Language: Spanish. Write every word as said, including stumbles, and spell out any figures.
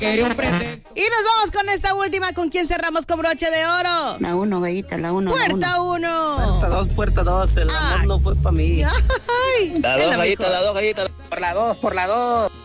Quería un pretexto. Y nos vamos con esta última, ¿con quién cerramos con broche de oro? La uno, gallita, la uno. Puerta uno. Puerta dos, puerta dos, el amor Ay. no fue para mí. Ay, La es dos, la gallita, mejor. la dos, gallita. Por la dos, por la dos.